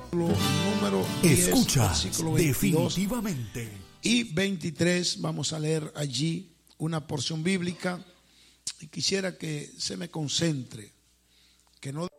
número 10, Escucha, versículo 22 definitivamente. y 23. Vamos a leer allí una porción bíblica y quisiera que se me concentre, que no